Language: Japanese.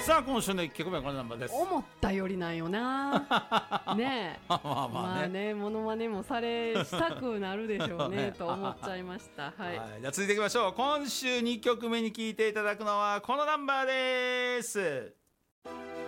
さあ今週の1曲目はこのナンバーです。 思ったよりなんよなねえまあねモノマネもしたくなるでしょうねと思っちゃいましたはい、 じゃあ続いていきましょう。今週2曲目に聴いていただくのはこのナンバーです。